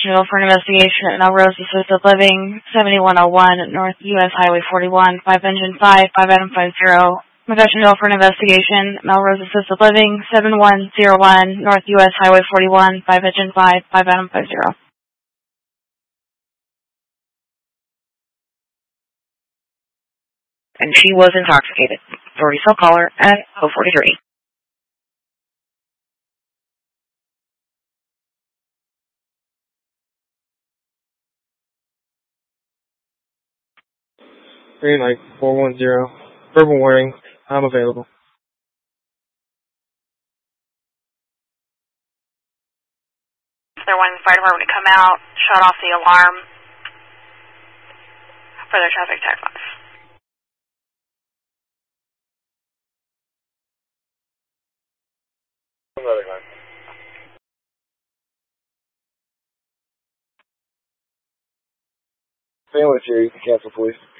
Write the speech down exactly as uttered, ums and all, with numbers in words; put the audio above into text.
General for an investigation at Melrose Assisted Living, seventy-one oh one North U S Highway forty-one, five Engine five, five Adam five zero. McCutcheon General for an investigation, Melrose Assisted Living, seven one oh one North U S Highway forty-one, five Engine five, five Adam five zero. And she was intoxicated. Authorities still call her at oh forty-three. Green light, four one zero. Verbal warning, I'm available. They're wanting the fire department to come out, shut off the alarm for their traffic tax box. Another gun. Stay with you, you can cancel, please.